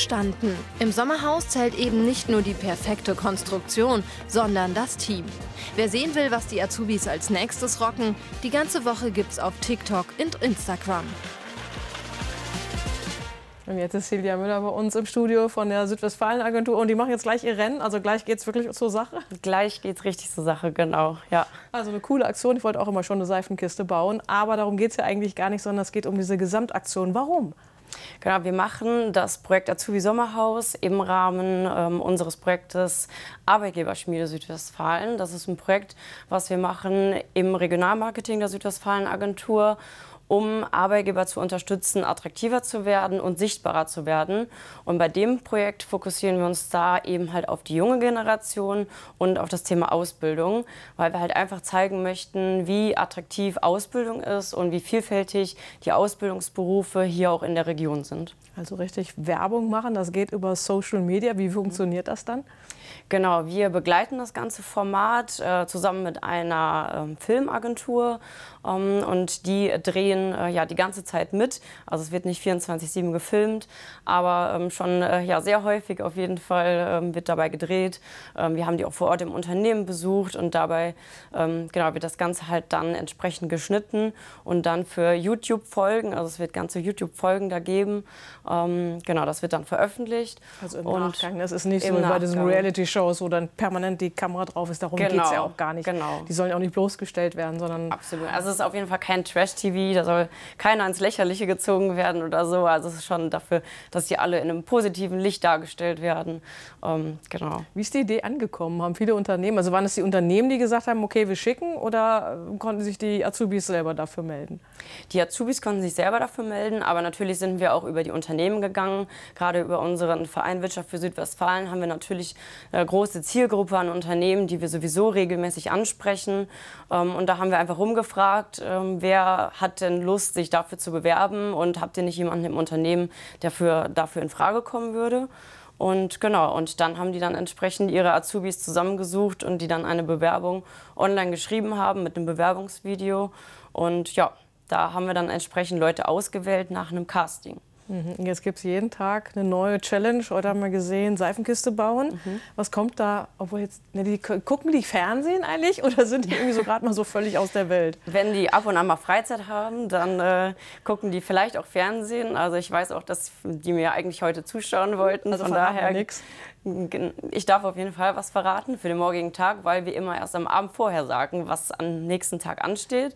verstanden. Im Sommerhaus zählt eben nicht nur die perfekte Konstruktion, sondern das Team. Wer sehen will, was die Azubis als nächstes rocken, die ganze Woche gibt's auf TikTok und Instagram. Und jetzt ist Silvia Müller bei uns im Studio von der Südwestfalen-Agentur und die machen jetzt gleich ihr Rennen, also gleich geht es wirklich zur Sache? Gleich geht es richtig zur Sache, genau, ja. Also eine coole Aktion, ich wollte auch immer schon eine Seifenkiste bauen, aber darum geht es ja eigentlich gar nicht, sondern es geht um diese Gesamtaktion. Warum? Genau, wir machen das Projekt Azubi Sommerhaus im Rahmen unseres Projektes Arbeitgeberschmiede Südwestfalen. Das ist ein Projekt, was wir machen im Regionalmarketing der Südwestfalen-Agentur, um Arbeitgeber zu unterstützen, attraktiver zu werden und sichtbarer zu werden. Und bei dem Projekt fokussieren wir uns da eben halt auf die junge Generation und auf das Thema Ausbildung, weil wir halt einfach zeigen möchten, wie attraktiv Ausbildung ist und wie vielfältig die Ausbildungsberufe hier auch in der Region sind. Also richtig Werbung machen, das geht über Social Media. Wie funktioniert das dann? Genau, wir begleiten das ganze Format zusammen mit einer Filmagentur und die drehen ja die ganze Zeit mit. Also es wird nicht 24/7 gefilmt, aber schon ja, sehr häufig auf jeden Fall wird dabei gedreht. Wir haben die auch vor Ort im Unternehmen besucht und dabei genau, wird das Ganze halt dann entsprechend geschnitten und dann für YouTube-Folgen, also es wird ganze YouTube-Folgen da geben, genau, das wird dann veröffentlicht. Also im Nachgang, das ist nicht so wie bei diesen Reality-Shows, wo dann permanent die Kamera drauf ist, darum geht es ja auch gar nicht. Genau. Die sollen ja auch nicht bloßgestellt werden, sondern... Absolut, also es ist auf jeden Fall kein Trash-TV, da soll keiner ins Lächerliche gezogen werden oder so, also es ist schon dafür, dass die alle in einem positiven Licht dargestellt werden, genau. Wie ist die Idee angekommen? Haben viele Unternehmen, also waren es die Unternehmen, die gesagt haben, okay, wir schicken, oder konnten sich die Azubis selber dafür melden? Die Azubis konnten sich selber dafür melden, aber natürlich sind wir auch über die Unternehmen gegangen. Gerade über unseren Verein Wirtschaft für Südwestfalen haben wir natürlich eine große Zielgruppe an Unternehmen, die wir sowieso regelmäßig ansprechen. Und da haben wir einfach rumgefragt, wer hat denn Lust, sich dafür zu bewerben, und habt ihr nicht jemanden im Unternehmen, der dafür in Frage kommen würde? Und genau, und dann haben die dann entsprechend ihre Azubis zusammengesucht und die dann eine Bewerbung online geschrieben haben mit einem Bewerbungsvideo. Und ja, da haben wir dann entsprechend Leute ausgewählt nach einem Casting. Jetzt gibt es jeden Tag eine neue Challenge. Heute haben wir gesehen, Seifenkiste bauen. Was kommt da? Obwohl jetzt, gucken die Fernsehen eigentlich oder sind die irgendwie so gerade mal so völlig aus der Welt? Wenn die ab und an mal Freizeit haben, dann gucken die vielleicht auch Fernsehen. Also ich weiß auch, dass die mir eigentlich heute zuschauen wollten. Also von daher nichts. Ich darf auf jeden Fall was verraten für den morgigen Tag, weil wir immer erst am Abend vorher sagen, was am nächsten Tag ansteht.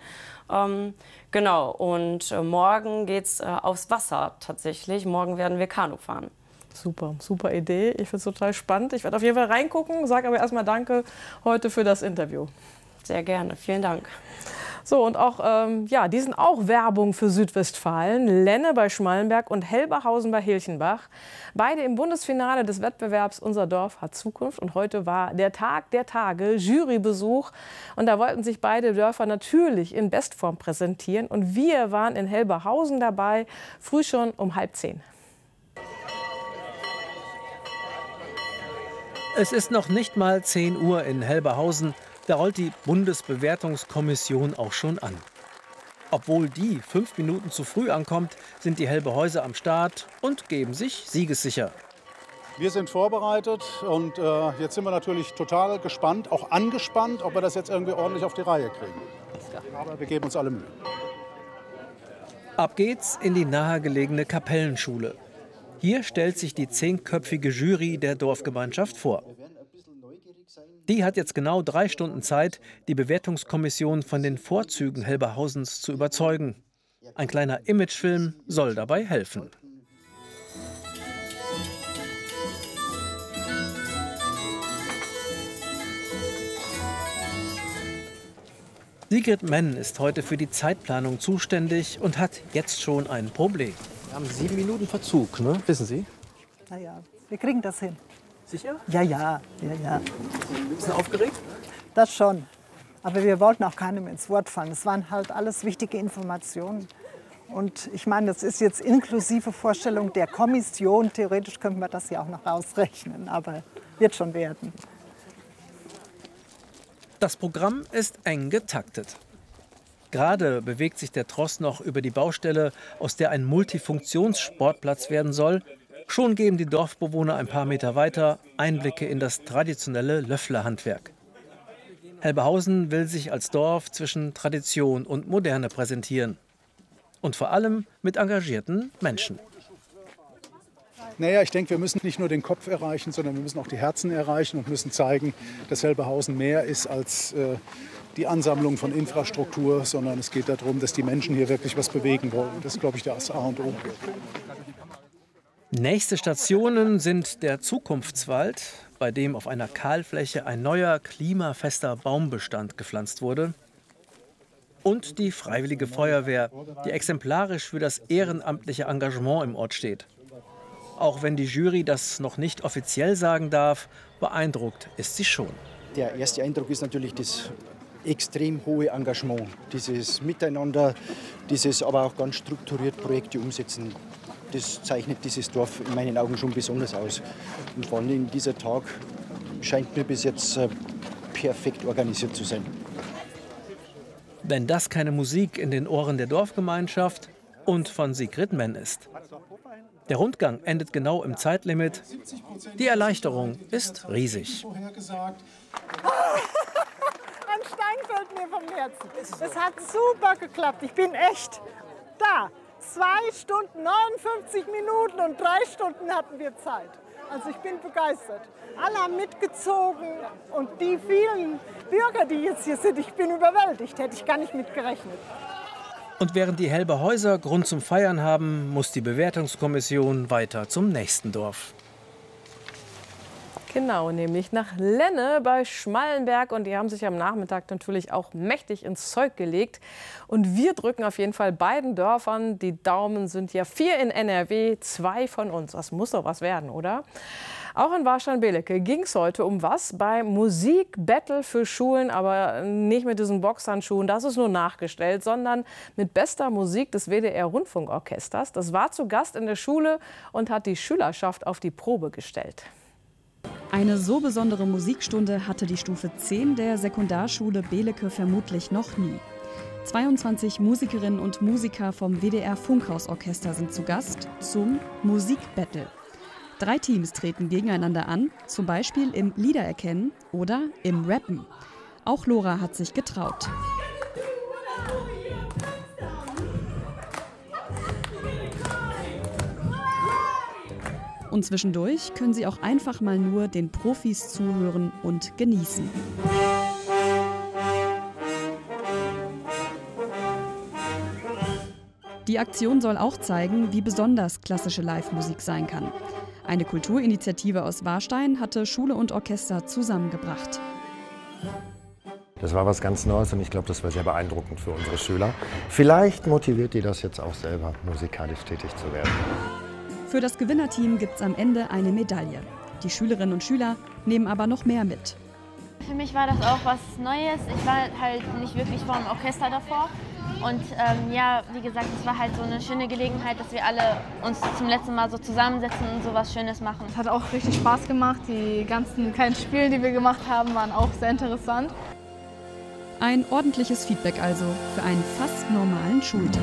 Genau, und morgen geht es aufs Wasser tatsächlich. Morgen werden wir Kanu fahren. Super, super Idee. Ich finde es total spannend. Ich werde auf jeden Fall reingucken, sage aber erstmal danke heute für das Interview. Sehr gerne, vielen Dank. So, und auch, ja, die sind auch Werbung für Südwestfalen. Lenne bei Schmallenberg und Helberhausen bei Hilchenbach. Beide im Bundesfinale des Wettbewerbs Unser Dorf hat Zukunft. Und heute war der Tag der Tage, Jurybesuch. Und da wollten sich beide Dörfer natürlich in Bestform präsentieren. Und wir waren in Helberhausen dabei, früh schon um 9:30. Es ist noch nicht mal 10 Uhr in Helberhausen. Da rollt die Bundesbewertungskommission auch schon an. Obwohl die 5 Minuten zu früh ankommt, sind die Helberhäuser am Start und geben sich siegessicher. Wir sind vorbereitet und jetzt sind wir natürlich total gespannt, auch angespannt, ob wir das jetzt irgendwie ordentlich auf die Reihe kriegen. Aber wir geben uns alle Mühe. Ab geht's in die nahegelegene Kapellenschule. Hier stellt sich die 10-köpfige Jury der Dorfgemeinschaft vor. Die hat jetzt genau 3 Stunden Zeit, die Bewertungskommission von den Vorzügen Helberhausens zu überzeugen. Ein kleiner Imagefilm soll dabei helfen. Sigrid Menn ist heute für die Zeitplanung zuständig und hat jetzt schon ein Problem. Wir haben 7 Minuten Verzug, ne? Wissen Sie? Na ja, wir kriegen das hin. Sicher? Ja, ja, ja, ja. Ein bisschen aufgeregt? Das schon. Aber wir wollten auch keinem ins Wort fallen. Es waren halt alles wichtige Informationen. Und ich meine, das ist jetzt inklusive Vorstellung der Kommission. Theoretisch könnten wir das ja auch noch ausrechnen, aber wird schon werden. Das Programm ist eng getaktet. Gerade bewegt sich der Tross noch über die Baustelle, aus der ein Multifunktionssportplatz werden soll. Schon geben die Dorfbewohner ein paar Meter weiter Einblicke in das traditionelle Löfflerhandwerk. Helberhausen will sich als Dorf zwischen Tradition und Moderne präsentieren. Und vor allem mit engagierten Menschen. Naja, ich denke, wir müssen nicht nur den Kopf erreichen, sondern wir müssen auch die Herzen erreichen und müssen zeigen, dass Helberhausen mehr ist als die Ansammlung von Infrastruktur, sondern es geht darum, dass die Menschen hier wirklich was bewegen wollen. Das ist, glaube ich, das A und O. Nächste Stationen sind der Zukunftswald, bei dem auf einer Kahlfläche ein neuer, klimafester Baumbestand gepflanzt wurde. Und die Freiwillige Feuerwehr, die exemplarisch für das ehrenamtliche Engagement im Ort steht. Auch wenn die Jury das noch nicht offiziell sagen darf, beeindruckt ist sie schon. Der erste Eindruck ist natürlich das extrem hohe Engagement, dieses Miteinander, dieses aber auch ganz strukturiert Projekte umsetzen. Das zeichnet dieses Dorf in meinen Augen schon besonders aus. Und vor allem dieser Tag scheint mir bis jetzt perfekt organisiert zu sein. Wenn das keine Musik in den Ohren der Dorfgemeinschaft und von Sigrid Menn ist. Der Rundgang endet genau im Zeitlimit. Die Erleichterung ist riesig. Ein Stein fällt mir vom Herzen. Es hat super geklappt. Ich bin echt da. 2 Stunden, 59 Minuten und 3 Stunden hatten wir Zeit. Also ich bin begeistert. Alle haben mitgezogen und die vielen Bürger, die jetzt hier sind, ich bin überwältigt. Hätte ich gar nicht mit gerechnet. Und während die Helberhäuser Grund zum Feiern haben, muss die Bewertungskommission weiter zum nächsten Dorf. Genau, nämlich nach Lenne bei Schmallenberg. Und die haben sich am Nachmittag natürlich auch mächtig ins Zeug gelegt. Und wir drücken auf jeden Fall beiden Dörfern. Die Daumen sind ja 4 in NRW, 2 von uns. Das muss doch was werden, oder? Auch in Warstein-Belecke ging es heute um was? Bei Musikbattle für Schulen, aber nicht mit diesen Boxhandschuhen, das ist nur nachgestellt, sondern mit bester Musik des WDR-Rundfunkorchesters. Das war zu Gast in der Schule und hat die Schülerschaft auf die Probe gestellt. Eine so besondere Musikstunde hatte die Stufe 10 der Sekundarschule Belecke vermutlich noch nie. 22 Musikerinnen und Musiker vom WDR-Funkhausorchester sind zu Gast zum Musikbattle. 3 Teams treten gegeneinander an, zum Beispiel im Liedererkennen oder im Rappen. Auch Lora hat sich getraut. Und zwischendurch können sie auch einfach mal nur den Profis zuhören und genießen. Die Aktion soll auch zeigen, wie besonders klassische Live-Musik sein kann. Eine Kulturinitiative aus Warstein hatte Schule und Orchester zusammengebracht. Das war was ganz Neues und ich glaube, das war sehr beeindruckend für unsere Schüler. Vielleicht motiviert die das jetzt auch selber, musikalisch tätig zu werden. Für das Gewinnerteam gibt es am Ende eine Medaille. Die Schülerinnen und Schüler nehmen aber noch mehr mit. Für mich war das auch was Neues. Ich war halt nicht wirklich vor dem Orchester davor. Und ja, wie gesagt, es war halt so eine schöne Gelegenheit, dass wir alle uns zum letzten Mal so zusammensetzen und so was Schönes machen. Es hat auch richtig Spaß gemacht. Die ganzen kleinen Spiele, die wir gemacht haben, waren auch sehr interessant. Ein ordentliches Feedback also für einen fast normalen Schultag.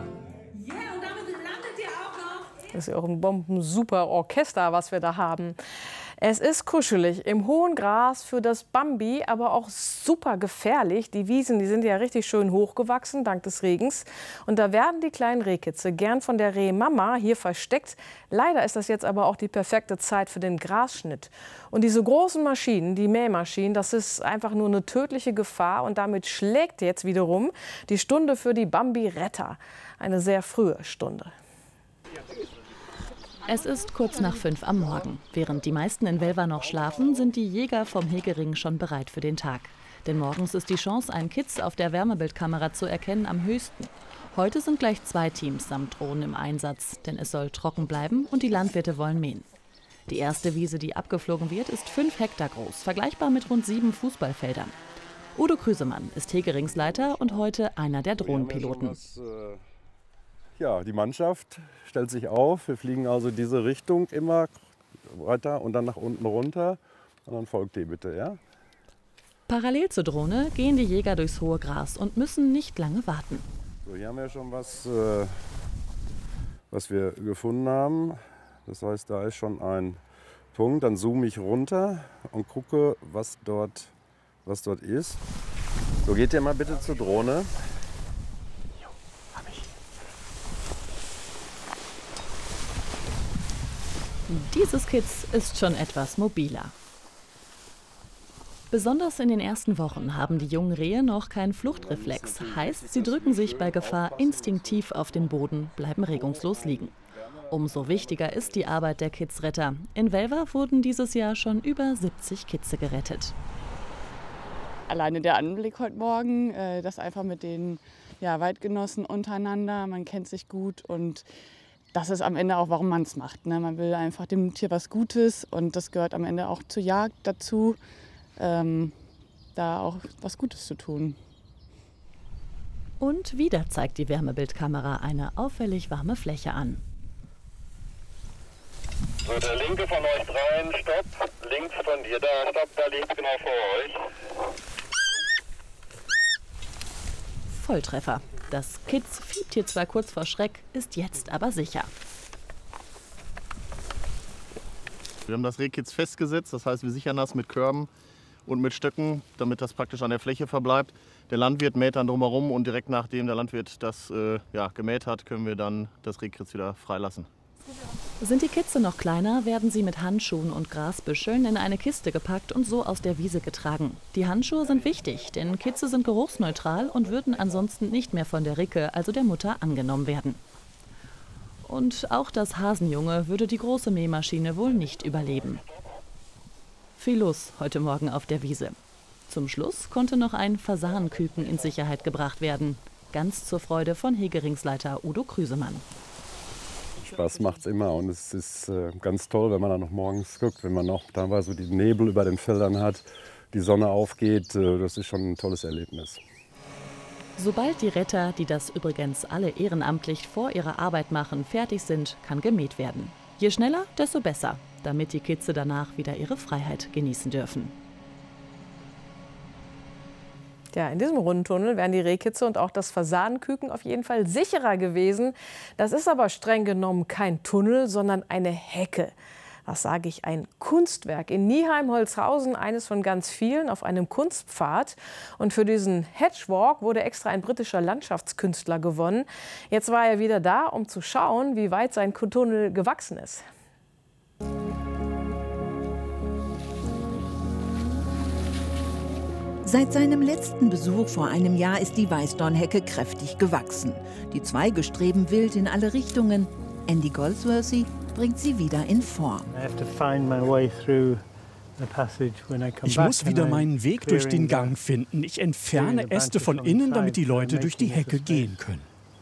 Das ist ja auch ein bomben-super Orchester, was wir da haben. Es ist kuschelig im hohen Gras für das Bambi, aber auch super gefährlich. Die Wiesen, die sind ja richtig schön hochgewachsen, dank des Regens. Und da werden die kleinen Rehkitze gern von der Rehmama hier versteckt. Leider ist das jetzt aber auch die perfekte Zeit für den Grasschnitt. Und diese großen Maschinen, die Mähmaschinen, das ist einfach nur eine tödliche Gefahr. Und damit schlägt jetzt wiederum die Stunde für die Bambi-Retter. Eine sehr frühe Stunde. Es ist kurz nach 5 am Morgen. Während die meisten in Welver noch schlafen, sind die Jäger vom Hegering schon bereit für den Tag. Denn morgens ist die Chance, einen Kitz auf der Wärmebildkamera zu erkennen, am höchsten. Heute sind gleich 2 Teams samt Drohnen im Einsatz, denn es soll trocken bleiben und die Landwirte wollen mähen. Die erste Wiese, die abgeflogen wird, ist 5 Hektar groß, vergleichbar mit rund 7 Fußballfeldern. Udo Krüsemann ist Hegeringsleiter und heute einer der Drohnenpiloten. Ja, die Mannschaft stellt sich auf. Wir fliegen also diese Richtung immer weiter und dann nach unten runter. Und dann folgt die bitte, ja? Parallel zur Drohne gehen die Jäger durchs hohe Gras und müssen nicht lange warten. So, hier haben wir schon was, was wir gefunden haben. Das heißt, da ist schon ein Punkt. Dann zoome ich runter und gucke, was dort ist. So, geht ihr mal bitte zur Drohne. Dieses Kitz ist schon etwas mobiler. Besonders in den ersten Wochen haben die jungen Rehe noch keinen Fluchtreflex. Heißt, sie drücken sich bei Gefahr instinktiv auf den Boden, bleiben regungslos liegen. Umso wichtiger ist die Arbeit der Kitzretter. In Velver wurden dieses Jahr schon über 70 Kitze gerettet. Alleine der Anblick heute Morgen, das einfach mit den Weidgenossen untereinander, man kennt sich gut und das ist am Ende auch, warum man es macht. Ne? Man will einfach dem Tier was Gutes und das gehört am Ende auch zur Jagd dazu, da auch was Gutes zu tun. Und wieder zeigt die Wärmebildkamera eine auffällig warme Fläche an. So, der linke von euch dreien, stopp. Links von dir, da, stopp, da liegt genau vor euch. Volltreffer. Das Kitz fiebt hier zwar kurz vor Schreck, ist jetzt aber sicher. Wir haben das Rehkitz festgesetzt, das heißt, wir sichern das mit Körben und mit Stöcken, damit das praktisch an der Fläche verbleibt. Der Landwirt mäht dann drumherum und direkt nachdem der Landwirt das gemäht hat, können wir dann das Rehkitz wieder freilassen. Sind die Kitze noch kleiner, werden sie mit Handschuhen und Grasbüscheln in eine Kiste gepackt und so aus der Wiese getragen. Die Handschuhe sind wichtig, denn Kitze sind geruchsneutral und würden ansonsten nicht mehr von der Ricke, also der Mutter, angenommen werden. Und auch das Hasenjunge würde die große Mähmaschine wohl nicht überleben. Viel los heute Morgen auf der Wiese. Zum Schluss konnte noch ein Fasanenküken in Sicherheit gebracht werden. Ganz zur Freude von Hegeringsleiter Udo Krüsemann. Spaß macht es immer und es ist ganz toll, wenn man dann noch morgens guckt, wenn man noch teilweise die Nebel über den Feldern hat, die Sonne aufgeht, das ist schon ein tolles Erlebnis. Sobald die Retter, die das übrigens alle ehrenamtlich vor ihrer Arbeit machen, fertig sind, kann gemäht werden. Je schneller, desto besser, damit die Kitze danach wieder ihre Freiheit genießen dürfen. Ja, in diesem Rundtunnel wären die Rehkitze und auch das Fasanenküken auf jeden Fall sicherer gewesen. Das ist aber streng genommen kein Tunnel, sondern eine Hecke. Was sage ich, ein Kunstwerk in Nieheim-Holzhausen, eines von ganz vielen auf einem Kunstpfad. Und für diesen Hedgewalk wurde extra ein britischer Landschaftskünstler gewonnen. Jetzt war er wieder da, um zu schauen, wie weit sein Tunnel gewachsen ist. Seit seinem letzten Besuch vor einem Jahr ist die Weißdornhecke kräftig gewachsen. Die Zweige streben wild in alle Richtungen. Andy Goldsworthy bringt sie wieder in Form. Ich muss wieder meinen Weg durch den Gang finden. Ich entferne Äste von innen, damit die Leute durch die Hecke gehen können.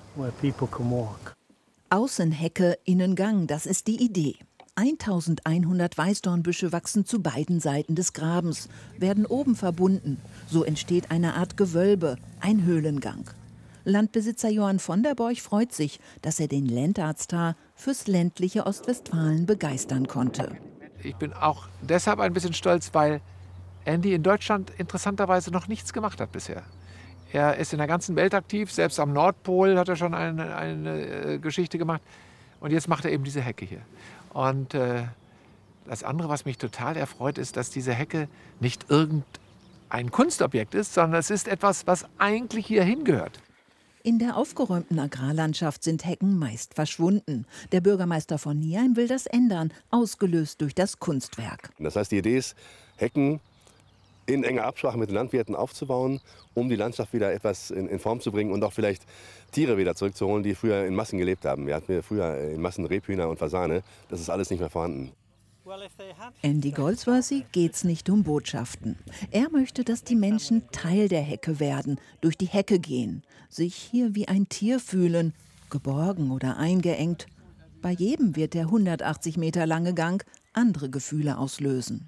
Außenhecke, Innengang, das ist die Idee. 1100 Weißdornbüsche wachsen zu beiden Seiten des Grabens, werden oben verbunden. So entsteht eine Art Gewölbe, ein Höhlengang. Landbesitzer Johann von der Borch freut sich, dass er den Lentartstar fürs ländliche Ostwestfalen begeistern konnte. Ich bin auch deshalb ein bisschen stolz, weil Andy in Deutschland interessanterweise noch nichts gemacht hat bisher. Er ist in der ganzen Welt aktiv, selbst am Nordpol hat er schon eine Geschichte gemacht. Und jetzt macht er eben diese Hecke hier. Und das andere, was mich total erfreut, ist, dass diese Hecke nicht irgendein Kunstobjekt ist, sondern es ist etwas, was eigentlich hier hingehört. In der aufgeräumten Agrarlandschaft sind Hecken meist verschwunden. Der Bürgermeister von Nieheim will das ändern, ausgelöst durch das Kunstwerk. Das heißt, die Idee ist, Hecken in enger Absprache mit den Landwirten aufzubauen, um die Landschaft wieder etwas in Form zu bringen und auch vielleicht Tiere wieder zurückzuholen, die früher in Massen gelebt haben. Wir hatten früher in Massen Rebhühner und Fasane. Das ist alles nicht mehr vorhanden. Andy Goldsworthy geht's nicht um Botschaften. Er möchte, dass die Menschen Teil der Hecke werden, durch die Hecke gehen, sich hier wie ein Tier fühlen, geborgen oder eingeengt. Bei jedem wird der 180 Meter lange Gang andere Gefühle auslösen.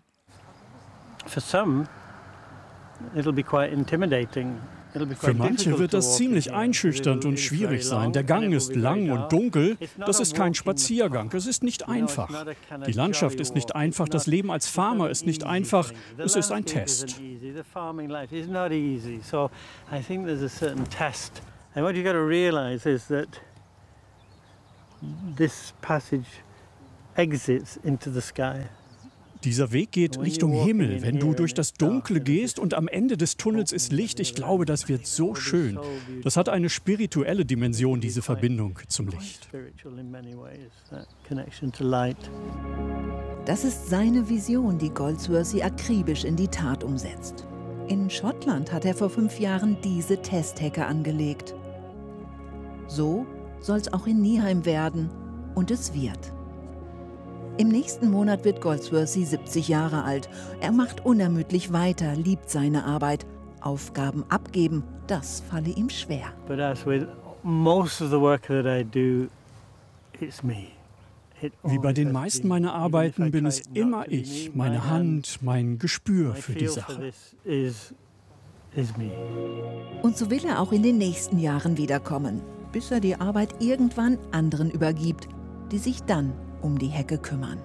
Für manche wird das ziemlich einschüchternd und schwierig sein. Der Gang ist lang und dunkel. Das ist kein Spaziergang. Es ist nicht einfach. Die Landschaft ist nicht einfach. Das Leben als Farmer ist nicht einfach. Es ist ein Test. exits into the sky. Dieser Weg geht Richtung Himmel, wenn du durch das Dunkle gehst und am Ende des Tunnels ist Licht. Ich glaube, das wird so schön. Das hat eine spirituelle Dimension, diese Verbindung zum Licht. Das ist seine Vision, die Goldsworthy akribisch in die Tat umsetzt. In Schottland hat er vor 5 Jahren diese Testhecke angelegt. So soll es auch in Neheim werden. Und es wird. Im nächsten Monat wird Goldsworthy 70 Jahre alt. Er macht unermüdlich weiter, liebt seine Arbeit. Aufgaben abgeben, das falle ihm schwer. But as with most of the work that I do, it's me. Wie bei den meisten meiner Arbeiten bin es immer ich, meine Hand, mein Gespür für die Sache. Und so will er auch in den nächsten Jahren wiederkommen, bis er die Arbeit irgendwann anderen übergibt, die sich dann um die Hecke kümmern.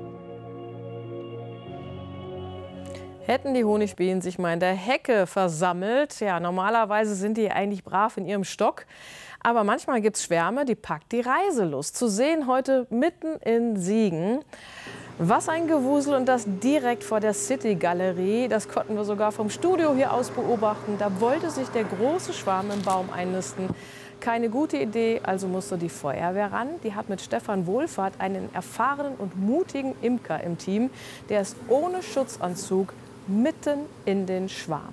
Hätten die Honigbienen sich mal in der Hecke versammelt, ja, normalerweise sind die eigentlich brav in ihrem Stock, aber manchmal gibt es Schwärme, die packt die Reiselust. Zu sehen heute mitten in Siegen. Was ein Gewusel, und das direkt vor der City-Galerie. Das konnten wir sogar vom Studio hier aus beobachten. Da wollte sich der große Schwarm im Baum einnisten. Keine gute Idee, also musste die Feuerwehr ran. Die hat mit Stefan Wohlfahrt einen erfahrenen und mutigen Imker im Team. Der ist ohne Schutzanzug mitten in den Schwarm.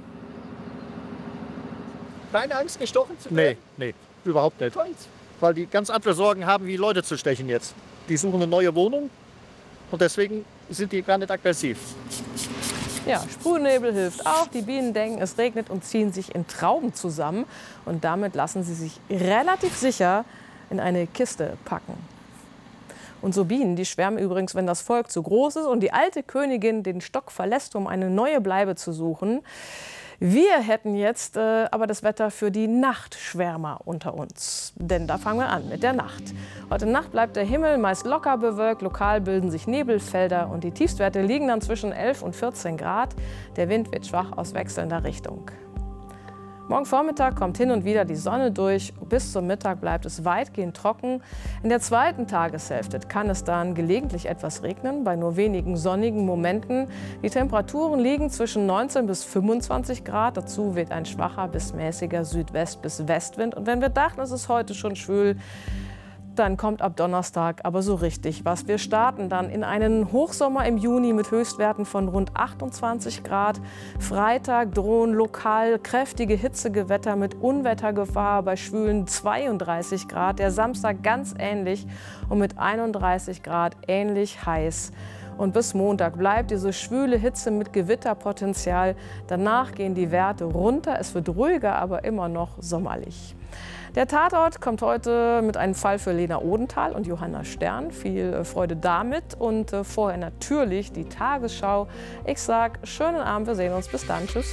Keine Angst, gestochen zu werden? Nee, überhaupt nicht. Weil die ganz andere Sorgen haben, wie Leute zu stechen jetzt. Die suchen eine neue Wohnung und deswegen sind die gar nicht aggressiv. Ja, Sprühnebel hilft auch. Die Bienen denken, es regnet und ziehen sich in Trauben zusammen. Und damit lassen sie sich relativ sicher in eine Kiste packen. Und so Bienen, die schwärmen übrigens, wenn das Volk zu groß ist und die alte Königin den Stock verlässt, um eine neue Bleibe zu suchen. Wir hätten jetzt aber das Wetter für die Nachtschwärmer unter uns. Denn da fangen wir an mit der Nacht. Heute Nacht bleibt der Himmel meist locker bewölkt. Lokal bilden sich Nebelfelder und die Tiefstwerte liegen dann zwischen 11 und 14 Grad. Der Wind wird schwach aus wechselnder Richtung. Morgen Vormittag kommt hin und wieder die Sonne durch. Bis zum Mittag bleibt es weitgehend trocken. In der zweiten Tageshälfte kann es dann gelegentlich etwas regnen, bei nur wenigen sonnigen Momenten. Die Temperaturen liegen zwischen 19 bis 25 Grad. Dazu weht ein schwacher bis mäßiger Südwest- bis Westwind. Und wenn wir dachten, es ist heute schon schwül, dann kommt ab Donnerstag aber so richtig was. Wir starten dann in einen Hochsommer im Juni mit Höchstwerten von rund 28 Grad. Freitag drohen lokal kräftige Hitzegewitter mit Unwettergefahr bei schwülen 32 Grad. Der Samstag ganz ähnlich und mit 31 Grad ähnlich heiß. Und bis Montag bleibt diese schwüle Hitze mit Gewitterpotenzial. Danach gehen die Werte runter. Es wird ruhiger, aber immer noch sommerlich. Der Tatort kommt heute mit einem Fall für Lena Odenthal und Johanna Stern. Viel Freude damit und vorher natürlich die Tagesschau. Ich sage schönen Abend, wir sehen uns. Bis dann. Tschüss.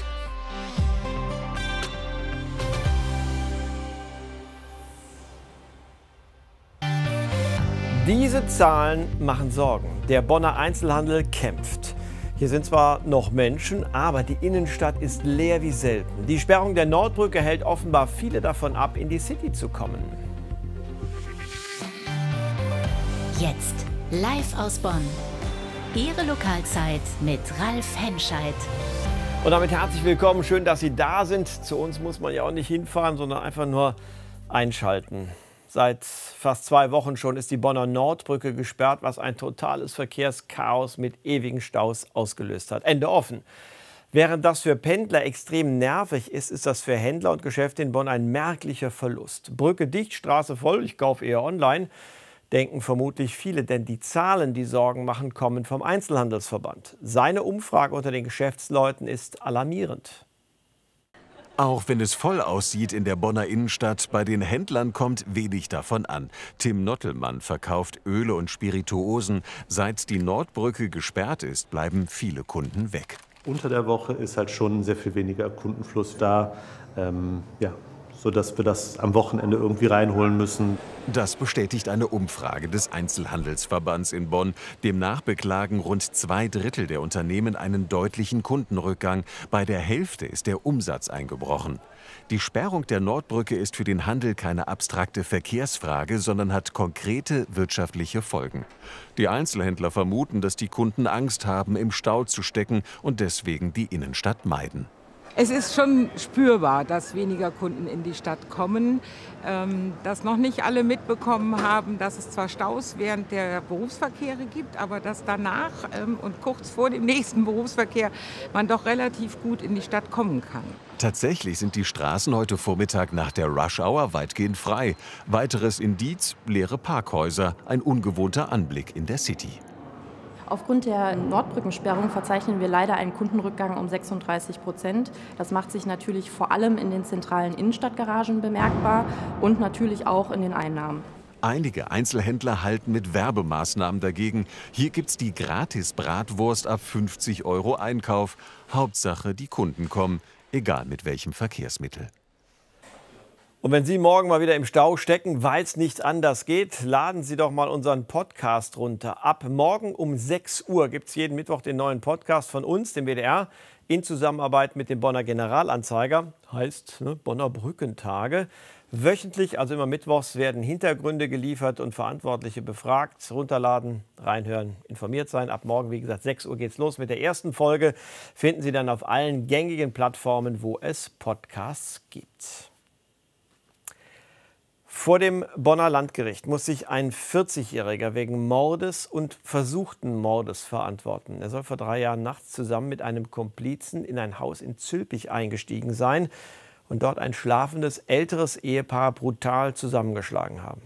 Diese Zahlen machen Sorgen. Der Bonner Einzelhandel kämpft. Hier sind zwar noch Menschen, aber die Innenstadt ist leer wie selten. Die Sperrung der Nordbrücke hält offenbar viele davon ab, in die City zu kommen. Jetzt live aus Bonn. Ihre Lokalzeit mit Ralf Henscheid. Und damit herzlich willkommen. Schön, dass Sie da sind. Zu uns muss man ja auch nicht hinfahren, sondern einfach nur einschalten. Seit fast 2 Wochen schon ist die Bonner Nordbrücke gesperrt, was ein totales Verkehrschaos mit ewigen Staus ausgelöst hat. Ende offen. Während das für Pendler extrem nervig ist, ist das für Händler und Geschäfte in Bonn ein merklicher Verlust. Brücke dicht, Straße voll, ich kaufe eher online, denken vermutlich viele, denn die Zahlen, die Sorgen machen, kommen vom Einzelhandelsverband. Seine Umfrage unter den Geschäftsleuten ist alarmierend. Auch wenn es voll aussieht in der Bonner Innenstadt, bei den Händlern kommt wenig davon an. Tim Nottelmann verkauft Öle und Spirituosen. Seit die Nordbrücke gesperrt ist, bleiben viele Kunden weg. Unter der Woche ist halt schon sehr viel weniger Kundenfluss da. sodass wir das am Wochenende irgendwie reinholen müssen. Das bestätigt eine Umfrage des Einzelhandelsverbands in Bonn. Demnach beklagen rund 2/3 der Unternehmen einen deutlichen Kundenrückgang. Bei der Hälfte ist der Umsatz eingebrochen. Die Sperrung der Nordbrücke ist für den Handel keine abstrakte Verkehrsfrage, sondern hat konkrete wirtschaftliche Folgen. Die Einzelhändler vermuten, dass die Kunden Angst haben, im Stau zu stecken und deswegen die Innenstadt meiden. Es ist schon spürbar, dass weniger Kunden in die Stadt kommen, dass noch nicht alle mitbekommen haben, dass es zwar Staus während der Berufsverkehre gibt, aber dass danach und kurz vor dem nächsten Berufsverkehr man doch relativ gut in die Stadt kommen kann. Tatsächlich sind die Straßen heute Vormittag nach der Rush-Hour weitgehend frei. Weiteres Indiz: leere Parkhäuser, ein ungewohnter Anblick in der City. Aufgrund der Nordbrückensperrung verzeichnen wir leider einen Kundenrückgang um 36%. Das macht sich natürlich vor allem in den zentralen Innenstadtgaragen bemerkbar und natürlich auch in den Einnahmen. Einige Einzelhändler halten mit Werbemaßnahmen dagegen. Hier gibt's die Gratis-Bratwurst ab 50 € Einkauf. Hauptsache, die Kunden kommen, egal mit welchem Verkehrsmittel. Und wenn Sie morgen mal wieder im Stau stecken, weil es nicht anders geht, laden Sie doch mal unseren Podcast runter. Ab morgen um 6 Uhr gibt es jeden Mittwoch den neuen Podcast von uns, dem WDR, in Zusammenarbeit mit dem Bonner Generalanzeiger. Heißt Bonner Brückentage. Wöchentlich, also immer mittwochs, werden Hintergründe geliefert und Verantwortliche befragt. Runterladen, reinhören, informiert sein. Ab morgen, wie gesagt, 6 Uhr geht's los mit der ersten Folge. Finden Sie dann auf allen gängigen Plattformen, wo es Podcasts gibt. Vor dem Bonner Landgericht muss sich ein 40-Jähriger wegen Mordes und versuchten Mordes verantworten. Er soll vor 3 Jahren nachts zusammen mit einem Komplizen in ein Haus in Zülpich eingestiegen sein und dort ein schlafendes älteres Ehepaar brutal zusammengeschlagen haben.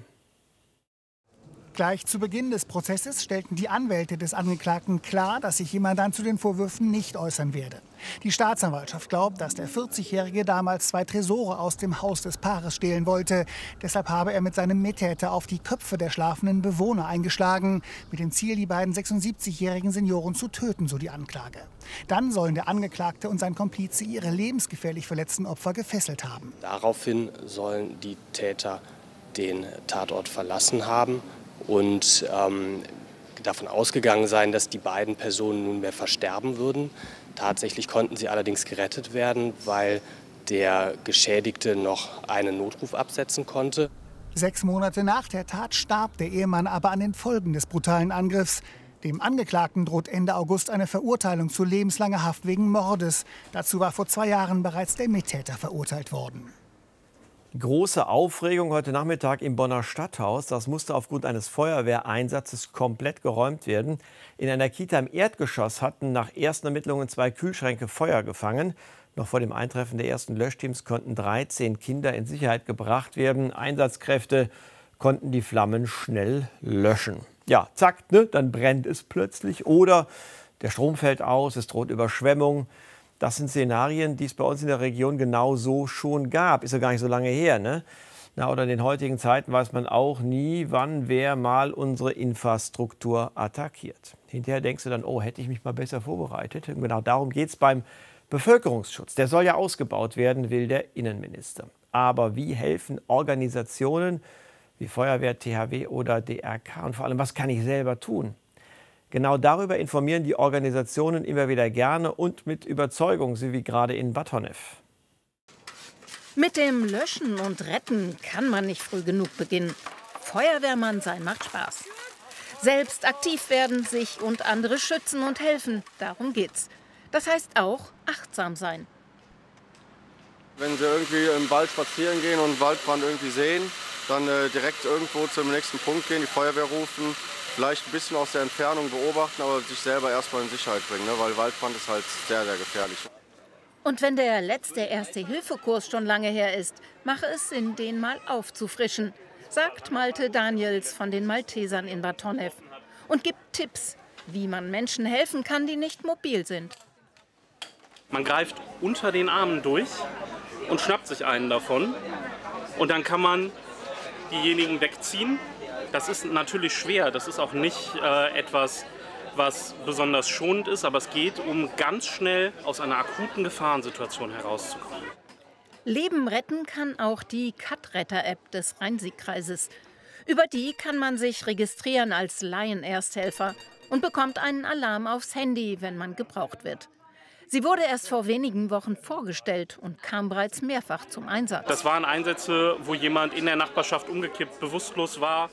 Gleich zu Beginn des Prozesses stellten die Anwälte des Angeklagten klar, dass sich ihr Mandant zu den Vorwürfen nicht äußern werde. Die Staatsanwaltschaft glaubt, dass der 40-Jährige damals 2 Tresore aus dem Haus des Paares stehlen wollte. Deshalb habe er mit seinem Mittäter auf die Köpfe der schlafenden Bewohner eingeschlagen, mit dem Ziel, die beiden 76-jährigen Senioren zu töten, so die Anklage. Dann sollen der Angeklagte und sein Komplize ihre lebensgefährlich verletzten Opfer gefesselt haben. Daraufhin sollen die Täter den Tatort verlassen haben und davon ausgegangen sein, dass die beiden Personen nunmehr versterben würden. Tatsächlich konnten sie allerdings gerettet werden, weil der Geschädigte noch einen Notruf absetzen konnte. 6 Monate nach der Tat starb der Ehemann aber an den Folgen des brutalen Angriffs. Dem Angeklagten droht Ende August eine Verurteilung zu lebenslanger Haft wegen Mordes. Dazu war vor 2 Jahren bereits der Mittäter verurteilt worden. Große Aufregung heute Nachmittag im Bonner Stadthaus. Das musste aufgrund eines Feuerwehreinsatzes komplett geräumt werden. In einer Kita im Erdgeschoss hatten nach ersten Ermittlungen 2 Kühlschränke Feuer gefangen. Noch vor dem Eintreffen der ersten Löschteams konnten 13 Kinder in Sicherheit gebracht werden. Einsatzkräfte konnten die Flammen schnell löschen. Ja, zack, dann brennt es plötzlich oder der Strom fällt aus, es droht Überschwemmung. Das sind Szenarien, die es bei uns in der Region genau so schon gab. Ist ja gar nicht so lange her, ne? Oder in den heutigen Zeiten weiß man auch nie, wann wer mal unsere Infrastruktur attackiert. Hinterher denkst du dann, oh, hätte ich mich mal besser vorbereitet. Und genau darum geht es beim Bevölkerungsschutz. Der soll ja ausgebaut werden, will der Innenminister. Aber wie helfen Organisationen wie Feuerwehr, THW oder DRK? Und vor allem, was kann ich selber tun? Genau darüber informieren die Organisationen immer wieder gerne und mit Überzeugung, so wie gerade in Bad Honnef. Mit dem Löschen und Retten kann man nicht früh genug beginnen. Feuerwehrmann sein macht Spaß. Selbst aktiv werden, sich und andere schützen und helfen, darum geht's. Das heißt auch achtsam sein. Wenn Sie irgendwie im Wald spazieren gehen und einen Waldbrand irgendwie sehen, dann direkt irgendwo zum nächsten Punkt gehen, die Feuerwehr rufen, vielleicht ein bisschen aus der Entfernung beobachten, aber sich selber erstmal in Sicherheit bringen, ne? Weil Waldbrand ist halt sehr, sehr gefährlich. Und wenn der letzte Erste-Hilfe-Kurs schon lange her ist, mache es Sinn, den mal aufzufrischen, sagt Malte Daniels von den Maltesern in Bad Honnef und gibt Tipps, wie man Menschen helfen kann, die nicht mobil sind. Man greift unter den Armen durch und schnappt sich einen davon und dann kann man diejenigen wegziehen. Das ist natürlich schwer, das ist auch nicht etwas, was besonders schonend ist, aber es geht um ganz schnell aus einer akuten Gefahrensituation herauszukommen. Leben retten kann auch die Cut-Retter-App des Rhein-Sieg-Kreises. Über die kann man sich registrieren als Laienersthhelfer und bekommt einen Alarm aufs Handy, wenn man gebraucht wird. Sie wurde erst vor wenigen Wochen vorgestellt und kam bereits mehrfach zum Einsatz. Das waren Einsätze, wo jemand in der Nachbarschaft umgekippt, bewusstlos war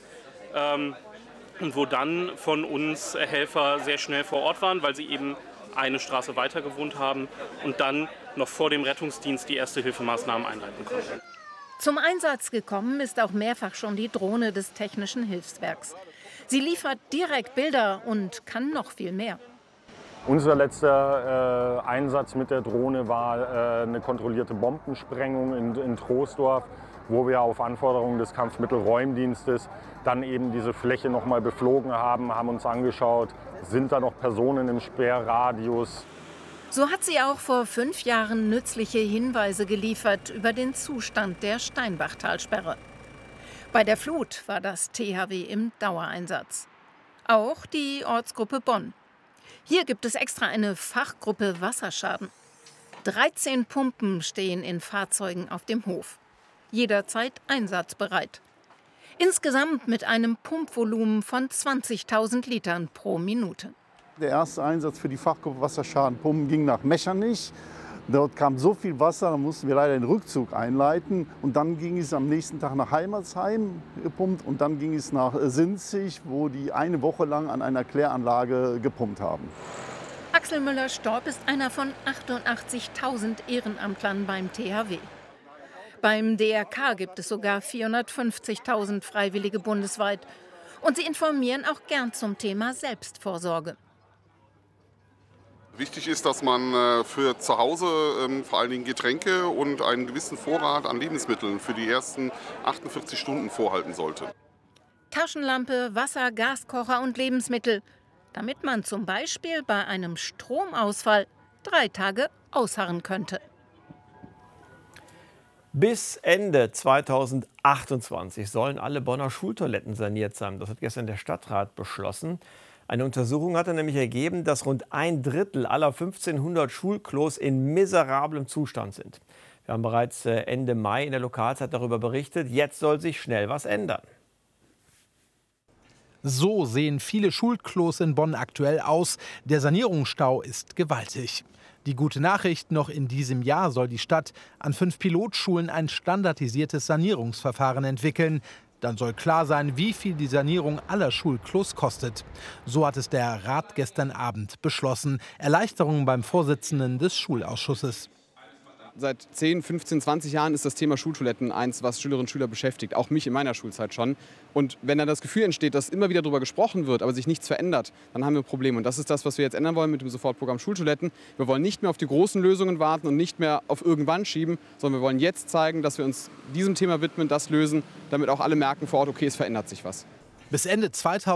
und wo dann von uns Helfer sehr schnell vor Ort waren, weil sie eben eine Straße weiter gewohnt haben und dann noch vor dem Rettungsdienst die Erste-Hilfemaßnahmen einleiten konnten. Zum Einsatz gekommen ist auch mehrfach schon die Drohne des Technischen Hilfswerks. Sie liefert direkt Bilder und kann noch viel mehr. Unser letzter Einsatz mit der Drohne war eine kontrollierte Bombensprengung in Troisdorf, wo wir auf Anforderung des Kampfmittelräumdienstes dann eben diese Fläche noch mal beflogen haben, haben uns angeschaut, sind da noch Personen im Sperrradius. So hat sie auch vor 5 Jahren nützliche Hinweise geliefert über den Zustand der Steinbachtalsperre. Bei der Flut war das THW im Dauereinsatz. Auch die Ortsgruppe Bonn. Hier gibt es extra eine Fachgruppe Wasserschaden. 13 Pumpen stehen in Fahrzeugen auf dem Hof. Jederzeit einsatzbereit. Insgesamt mit einem Pumpvolumen von 20.000 Litern pro Minute. Der erste Einsatz für die Fachgruppe Wasserschadenpumpen ging nach Mechernich. Dort kam so viel Wasser, da mussten wir leider den Rückzug einleiten. Und dann ging es am nächsten Tag nach Heimatsheim gepumpt und dann ging es nach Sinzig, wo die eine Woche lang an einer Kläranlage gepumpt haben. Axel Müller-Storb ist einer von 88.000 Ehrenamtlern beim THW. Beim DRK gibt es sogar 450.000 Freiwillige bundesweit. Und sie informieren auch gern zum Thema Selbstvorsorge. Wichtig ist, dass man für zu Hause vor allen Dingen Getränke und einen gewissen Vorrat an Lebensmitteln für die ersten 48 Stunden vorhalten sollte. Taschenlampe, Wasser, Gaskocher und Lebensmittel, damit man zum Beispiel bei einem Stromausfall 3 Tage ausharren könnte. Bis Ende 2028 sollen alle Bonner Schultoiletten saniert sein. Das hat gestern der Stadtrat beschlossen. Eine Untersuchung hatte nämlich ergeben, dass rund 1/3 aller 1500 Schulklos in miserablem Zustand sind. Wir haben bereits Ende Mai in der Lokalzeit darüber berichtet. Jetzt soll sich schnell was ändern. So sehen viele Schulklos in Bonn aktuell aus. Der Sanierungsstau ist gewaltig. Die gute Nachricht, noch in diesem Jahr soll die Stadt an 5 Pilotschulen ein standardisiertes Sanierungsverfahren entwickeln. Dann soll klar sein, wie viel die Sanierung aller Schulklos kostet. So hat es der Rat gestern Abend beschlossen. Erleichterungen beim Vorsitzenden des Schulausschusses. Seit 10, 15, 20 Jahren ist das Thema Schultoiletten eins, was Schülerinnen und Schüler beschäftigt. Auch mich in meiner Schulzeit schon. Und wenn dann das Gefühl entsteht, dass immer wieder darüber gesprochen wird, aber sich nichts verändert, dann haben wir Probleme. Und das ist das, was wir jetzt ändern wollen mit dem Sofortprogramm Schultoiletten. Wir wollen nicht mehr auf die großen Lösungen warten und nicht mehr auf irgendwann schieben, sondern wir wollen jetzt zeigen, dass wir uns diesem Thema widmen, das lösen, damit auch alle merken vor Ort, okay, es verändert sich was. Bis Ende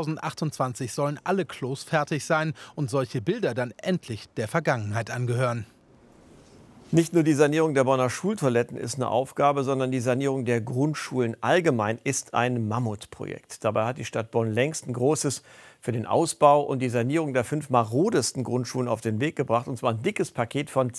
2028 sollen alle Klos fertig sein und solche Bilder dann endlich der Vergangenheit angehören. Nicht nur die Sanierung der Bonner Schultoiletten ist eine Aufgabe, sondern die Sanierung der Grundschulen allgemein ist ein Mammutprojekt. Dabei hat die Stadt Bonn längst ein Großes für den Ausbau und die Sanierung der 5 marodesten Grundschulen auf den Weg gebracht. Und zwar ein dickes Paket von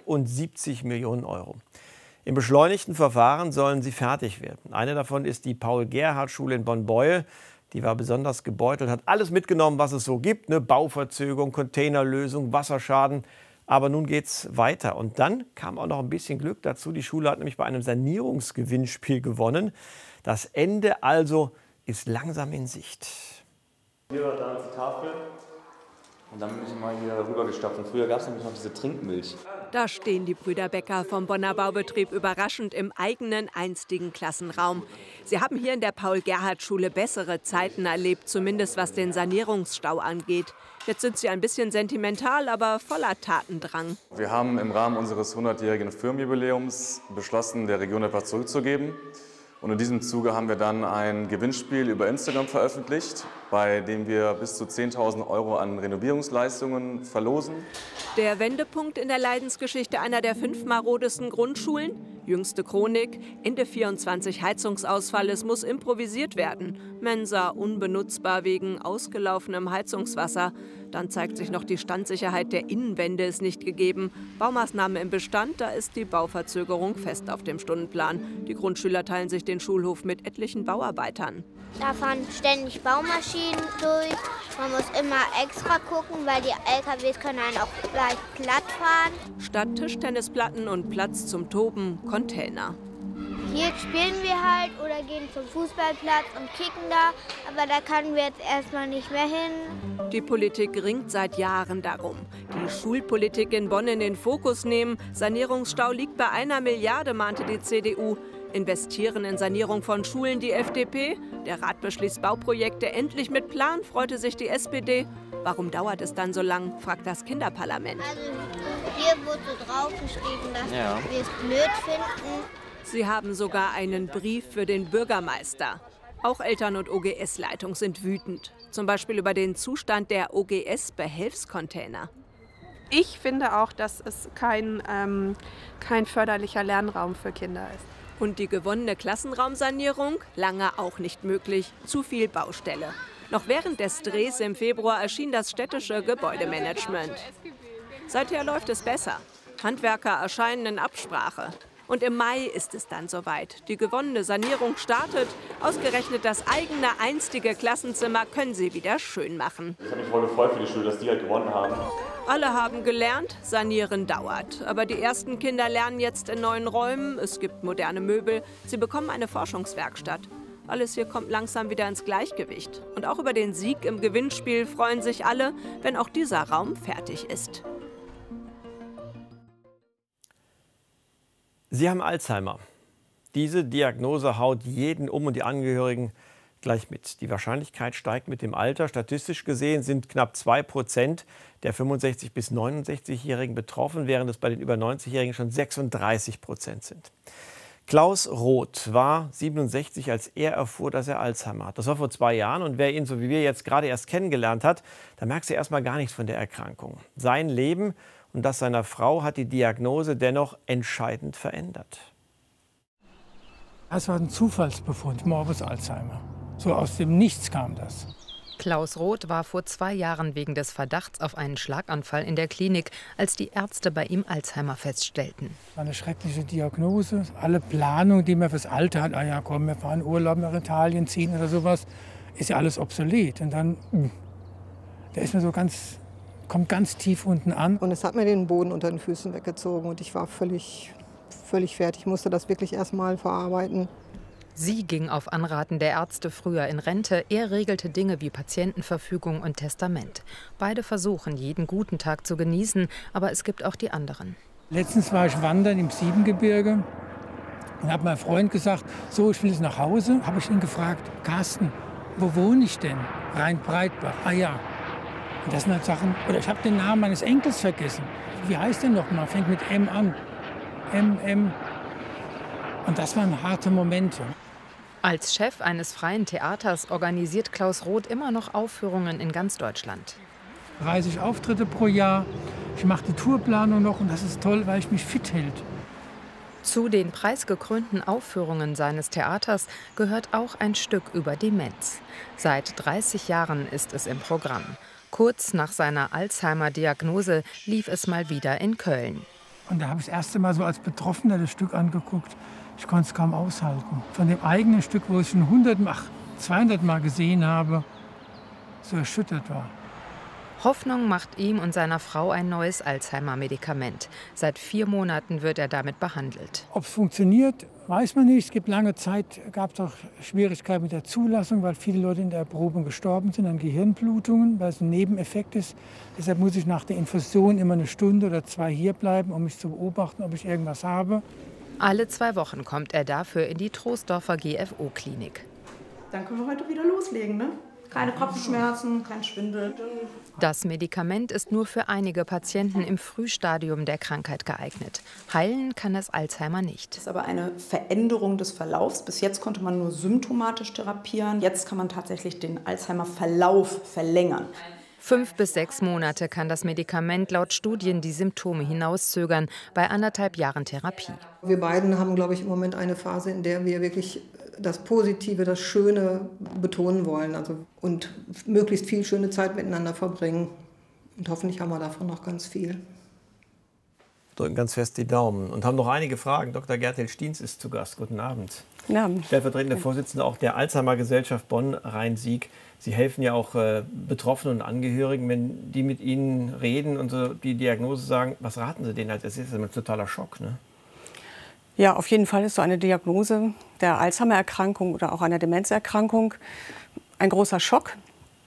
72 Millionen Euro. Im beschleunigten Verfahren sollen sie fertig werden. Eine davon ist die Paul-Gerhardt-Schule in Bonn-Beuel. Die war besonders gebeutelt, hat alles mitgenommen, was es so gibt. Ne? Bauverzögerung, Containerlösung, Wasserschaden. Aber nun geht's weiter. Und dann kam auch noch ein bisschen Glück dazu. Die Schule hat nämlich bei einem Sanierungsgewinnspiel gewonnen. Das Ende also ist langsam in Sicht. Hier war damals die Tafel. Und dann bin ich mal hier rübergestapft. Und früher gab es nämlich noch diese Trinkmilch. Da stehen die Brüder Becker vom Bonner Baubetrieb überraschend im eigenen einstigen Klassenraum. Sie haben hier in der Paul-Gerhardt-Schule bessere Zeiten erlebt, zumindest was den Sanierungsstau angeht. Jetzt sind sie ein bisschen sentimental, aber voller Tatendrang. Wir haben im Rahmen unseres 100-jährigen Firmenjubiläums beschlossen, der Region etwas zurückzugeben. Und in diesem Zuge haben wir dann ein Gewinnspiel über Instagram veröffentlicht, bei dem wir bis zu 10.000 Euro an Renovierungsleistungen verlosen. Der Wendepunkt in der Leidensgeschichte einer der 5 marodesten Grundschulen? Jüngste Chronik, Ende 24 Heizungsausfall, es muss improvisiert werden. Mensa unbenutzbar wegen ausgelaufenem Heizungswasser. Dann zeigt sich noch, die Standsicherheit der Innenwände ist nicht gegeben. Baumaßnahmen im Bestand, da ist die Bauverzögerung fest auf dem Stundenplan. Die Grundschüler teilen sich den Schulhof mit etlichen Bauarbeitern. Da fahren ständig Baumaschinen durch. Man muss immer extra gucken, weil die LKWs können einen auch gleich platt fahren. Statt Tischtennisplatten und Platz zum Toben, Container. Hier spielen wir halt oder gehen zum Fußballplatz und kicken da, aber da können wir jetzt erstmal nicht mehr hin. Die Politik ringt seit Jahren darum. Die Schulpolitik in Bonn in den Fokus nehmen. Sanierungsstau liegt bei 1 Milliarde, mahnte die CDU. Investieren in Sanierung von Schulen die FDP. Der Rat beschließt Bauprojekte endlich mit Plan, freute sich die SPD. Warum dauert es dann so lang, fragt das Kinderparlament. Also hier wurde so draufgeschrieben, dass wir es blöd finden. Sie haben sogar einen Brief für den Bürgermeister. Auch Eltern- und OGS-Leitung sind wütend. Zum Beispiel über den Zustand der OGS-Behelfscontainer. Ich finde auch, dass es kein förderlicher Lernraum für Kinder ist. Und die gewonnene Klassenraumsanierung? Lange auch nicht möglich. Zu viel Baustelle. Noch während des Drehs im Februar erschien das städtische Gebäudemanagement. Seither läuft es besser. Handwerker erscheinen in Absprache. Und im Mai ist es dann soweit. Die gewonnene Sanierung startet. Ausgerechnet das eigene einstige Klassenzimmer können sie wieder schön machen. Ich habe mich voll gefreut für die Schule, dass die halt gewonnen haben. Alle haben gelernt, sanieren dauert. Aber die ersten Kinder lernen jetzt in neuen Räumen. Es gibt moderne Möbel. Sie bekommen eine Forschungswerkstatt. Alles hier kommt langsam wieder ins Gleichgewicht. Und auch über den Sieg im Gewinnspiel freuen sich alle, wenn auch dieser Raum fertig ist. Sie haben Alzheimer. Diese Diagnose haut jeden um und die Angehörigen gleich mit. Die Wahrscheinlichkeit steigt mit dem Alter. Statistisch gesehen sind knapp 2% der 65- bis 69-Jährigen betroffen, während es bei den über 90-Jährigen schon 36% sind. Klaus Roth war 67, als er erfuhr, dass er Alzheimer hat. Das war vor 2 Jahren und wer ihn, so wie wir jetzt, gerade erst kennengelernt hat, da merkst du erstmal gar nichts von der Erkrankung. Sein Leben und das seiner Frau hat die Diagnose dennoch entscheidend verändert. Das war ein Zufallsbefund, Morbus Alzheimer. So aus dem Nichts kam das. Klaus Roth war vor 2 Jahren wegen des Verdachts auf einen Schlaganfall in der Klinik, als die Ärzte bei ihm Alzheimer feststellten. Das war eine schreckliche Diagnose. Alle Planungen, die man fürs Alter hat, ja komm, wir fahren Urlaub nach Italien ziehen oder sowas, ist ja alles obsolet. Und dann, da ist man so kommt ganz tief unten an. Und es hat mir den Boden unter den Füßen weggezogen und ich war völlig fertig. Ich musste das wirklich erst mal verarbeiten. Sie ging auf Anraten der Ärzte früher in Rente. Er regelte Dinge wie Patientenverfügung und Testament. Beide versuchen, jeden guten Tag zu genießen, aber es gibt auch die anderen. Letztens war ich wandern im Siebengebirge und habe meinem Freund gesagt, so, ich will jetzt nach Hause. Habe ich ihn gefragt, Carsten, wo wohne ich denn? Rhein-Breitbach. Ah ja. Und das sind halt Sachen, oder ich habe den Namen meines Enkels vergessen. Wie heißt der noch mal? Fängt mit M an. M. Und das waren harte Momente. Als Chef eines freien Theaters organisiert Klaus Roth immer noch Aufführungen in ganz Deutschland. 30 Auftritte pro Jahr. Ich mache die Tourplanung noch und das ist toll, weil ich mich fit hält. Zu den preisgekrönten Aufführungen seines Theaters gehört auch ein Stück über Demenz. Seit 30 Jahren ist es im Programm. Kurz nach seiner Alzheimer-Diagnose lief es mal wieder in Köln. Und da habe ich das erste Mal so als Betroffener das Stück angeguckt. Ich konnte es kaum aushalten. Von dem eigenen Stück, wo ich schon 200 Mal gesehen habe, so erschüttert war. Hoffnung macht ihm und seiner Frau ein neues Alzheimer-Medikament. Seit 4 Monaten wird er damit behandelt. Ob es funktioniert, weiß man nicht. Es gibt lange Zeit, gab es auch Schwierigkeiten mit der Zulassung, weil viele Leute in der Erprobung gestorben sind an Gehirnblutungen, weil es ein Nebeneffekt ist. Deshalb muss ich nach der Infusion immer 1 Stunde oder 2 hier bleiben, um mich zu beobachten, ob ich irgendwas habe. Alle 2 Wochen kommt er dafür in die Troisdorfer GFO-Klinik. Dann können wir heute wieder loslegen, ne? Keine Kopfschmerzen, kein Schwindel. Das Medikament ist nur für einige Patienten im Frühstadium der Krankheit geeignet. Heilen kann es Alzheimer nicht. Das ist aber eine Veränderung des Verlaufs. Bis jetzt konnte man nur symptomatisch therapieren. Jetzt kann man tatsächlich den Alzheimer-Verlauf verlängern. 5 bis 6 Monate kann das Medikament laut Studien die Symptome hinauszögern, bei 1,5 Jahren Therapie. Wir beiden haben, glaube ich, im Moment eine Phase, in der wir wirklich das Positive, das Schöne betonen wollen. Und möglichst viel schöne Zeit miteinander verbringen. Und hoffentlich haben wir davon noch ganz viel. Drücken ganz fest die Daumen und haben noch einige Fragen. Dr. Gerhild Stiens ist zu Gast. Guten Abend. Guten Abend. Stellvertretende Vorsitzende auch der Alzheimer-Gesellschaft Bonn-Rhein-Sieg. Sie helfen ja auch Betroffenen und Angehörigen, wenn die mit Ihnen reden und so die Diagnose sagen. Was raten Sie denen als erstes? Das ist ein totaler Schock, ne? Ja, auf jeden Fall ist so eine Diagnose der Alzheimer-Erkrankung oder auch einer Demenzerkrankung ein großer Schock,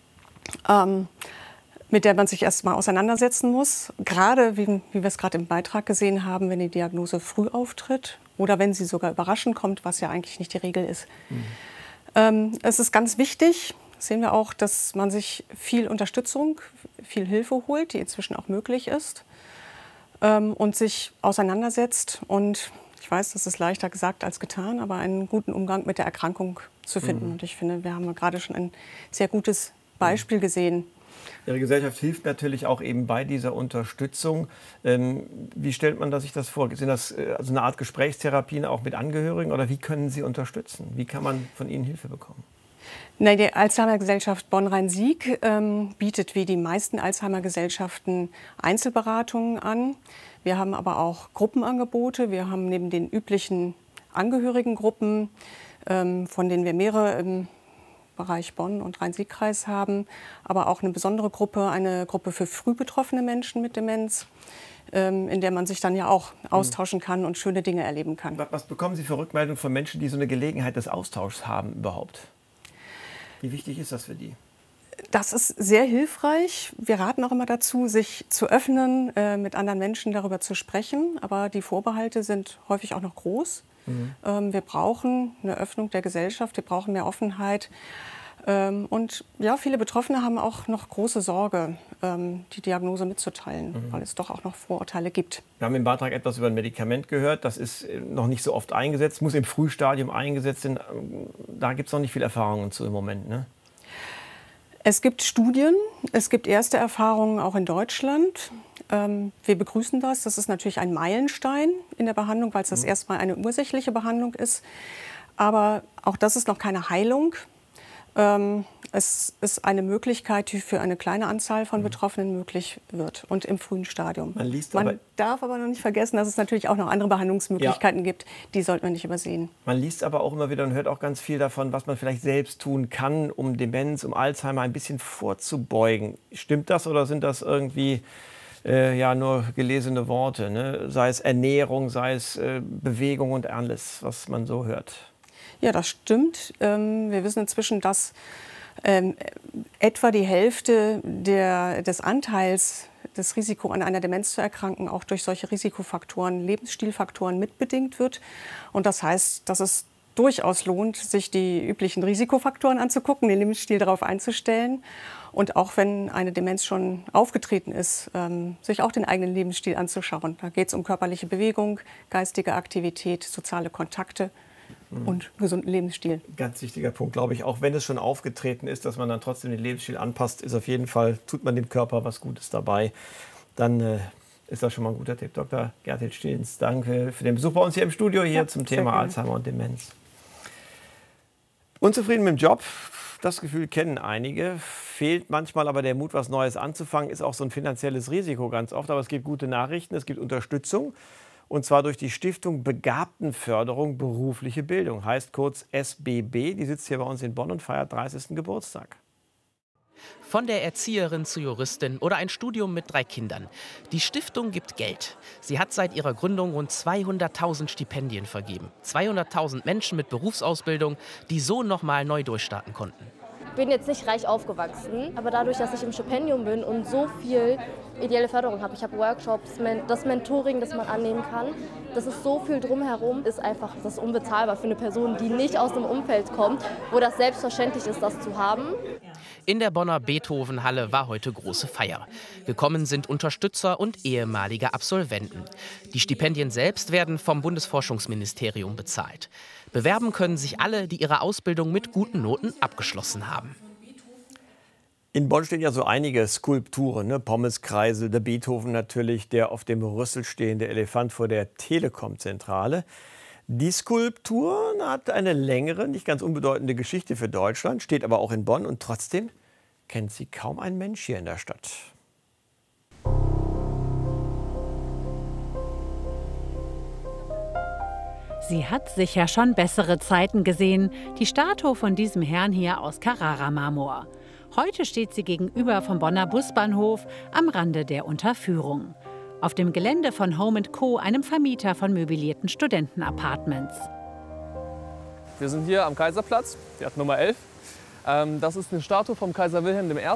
mit der man sich erst mal auseinandersetzen muss. Gerade, wie wir es gerade im Beitrag gesehen haben, wenn die Diagnose früh auftritt oder wenn sie sogar überraschend kommt, was ja eigentlich nicht die Regel ist. Es ist ganz wichtig, sehen wir auch, dass man sich viel Unterstützung, viel Hilfe holt, die inzwischen auch möglich ist, und sich auseinandersetzt. Und ich weiß, das ist leichter gesagt als getan, aber einen guten Umgang mit der Erkrankung zu finden. Und ich finde, wir haben gerade schon ein sehr gutes Beispiel gesehen. Ihre Gesellschaft hilft natürlich auch eben bei dieser Unterstützung. Wie stellt man sich das vor? Sind das also eine Art Gesprächstherapien auch mit Angehörigen oder wie können Sie unterstützen? Wie kann man von Ihnen Hilfe bekommen? Nein, die Alzheimer-Gesellschaft Bonn-Rhein-Sieg bietet wie die meisten Alzheimer-Gesellschaften Einzelberatungen an. Wir haben aber auch Gruppenangebote. Wir haben neben den üblichen Angehörigengruppen, von denen wir mehrere im Bereich Bonn und Rhein-Sieg-Kreis haben, aber auch eine besondere Gruppe, eine Gruppe für früh betroffene Menschen mit Demenz, in der man sich dann ja auch austauschen kann und schöne Dinge erleben kann. Was bekommen Sie für Rückmeldungen von Menschen, die so eine Gelegenheit des Austauschs haben überhaupt? Wie wichtig ist das für die? Das ist sehr hilfreich. Wir raten auch immer dazu, sich zu öffnen, mit anderen Menschen darüber zu sprechen. Aber die Vorbehalte sind häufig auch noch groß. Wir brauchen eine Öffnung der Gesellschaft, wir brauchen mehr Offenheit. Und ja, viele Betroffene haben auch noch große Sorge, die Diagnose mitzuteilen, weil es doch auch noch Vorurteile gibt. Wir haben im Beitrag etwas über ein Medikament gehört, das ist noch nicht so oft eingesetzt, muss im Frühstadium eingesetzt werden. Da gibt es noch nicht viel Erfahrungen zu im Moment, ne? Es gibt Studien, es gibt erste Erfahrungen auch in Deutschland. Wir begrüßen das. Das ist natürlich ein Meilenstein in der Behandlung, weil es das erstmal eine ursächliche Behandlung ist. Aber auch das ist noch keine Heilung. Es ist eine Möglichkeit, die für eine kleine Anzahl von Betroffenen möglich wird und im frühen Stadium. Man darf aber noch nicht vergessen, dass es natürlich auch noch andere Behandlungsmöglichkeiten gibt. Die sollte man nicht übersehen. Man liest aber auch immer wieder und hört auch ganz viel davon, was man vielleicht selbst tun kann, um Demenz, um Alzheimer ein bisschen vorzubeugen. Stimmt das oder sind das irgendwie nur gelesene Worte, ne? Sei es Ernährung, sei es Bewegung und alles, was man so hört? Ja, das stimmt. Wir wissen inzwischen, dass etwa die Hälfte des Anteils des Risiko an einer Demenz zu erkranken auch durch solche Risikofaktoren, Lebensstilfaktoren mitbedingt wird. Und das heißt, dass es durchaus lohnt, sich die üblichen Risikofaktoren anzugucken, den Lebensstil darauf einzustellen. Und auch wenn eine Demenz schon aufgetreten ist, sich auch den eigenen Lebensstil anzuschauen. Da geht es um körperliche Bewegung, geistige Aktivität, soziale Kontakte und gesunden Lebensstil. Ganz wichtiger Punkt, glaube ich. Auch wenn es schon aufgetreten ist, dass man dann trotzdem den Lebensstil anpasst, ist auf jeden Fall, tut man dem Körper was Gutes dabei. Dann ist das schon mal ein guter Tipp. Dr. Gerhild Stiens, danke für den Besuch bei uns hier im Studio zum Thema Alzheimer und Demenz. Unzufrieden mit dem Job? Das Gefühl kennen einige. Fehlt manchmal aber der Mut, was Neues anzufangen, ist auch so ein finanzielles Risiko ganz oft. Aber es gibt gute Nachrichten, es gibt Unterstützung. Und zwar durch die Stiftung Begabtenförderung Berufliche Bildung, heißt kurz SBB. Die sitzt hier bei uns in Bonn und feiert 30. Geburtstag. Von der Erzieherin zur Juristin oder ein Studium mit 3 Kindern. Die Stiftung gibt Geld. Sie hat seit ihrer Gründung rund 200.000 Stipendien vergeben. 200.000 Menschen mit Berufsausbildung, die so nochmal neu durchstarten konnten. Ich bin jetzt nicht reich aufgewachsen, aber dadurch, dass ich im Stipendium bin und so viel ideelle Förderung habe, ich habe Workshops, das Mentoring, das man annehmen kann, das ist so viel drumherum, ist einfach das ist unbezahlbar für eine Person, die nicht aus dem Umfeld kommt, wo das selbstverständlich ist, das zu haben. In der Bonner Beethovenhalle war heute große Feier. Gekommen sind Unterstützer und ehemalige Absolventen. Die Stipendien selbst werden vom Bundesforschungsministerium bezahlt. Bewerben können sich alle, die ihre Ausbildung mit guten Noten abgeschlossen haben. In Bonn stehen ja so einige Skulpturen, ne? Pommeskreisel, der Beethoven natürlich, der auf dem Rüssel stehende Elefant vor der Telekom-Zentrale. Die Skulptur hat eine längere, nicht ganz unbedeutende Geschichte für Deutschland, steht aber auch in Bonn und trotzdem kennt sie kaum ein Mensch hier in der Stadt. Sie hat sicher schon bessere Zeiten gesehen, die Statue von diesem Herrn hier aus Carrara-Marmor. Heute steht sie gegenüber vom Bonner Busbahnhof am Rande der Unterführung. Auf dem Gelände von Home & Co., einem Vermieter von möblierten Studentenapartments. Wir sind hier am Kaiserplatz, die hat Nummer 11. Das ist eine Statue vom Kaiser Wilhelm I.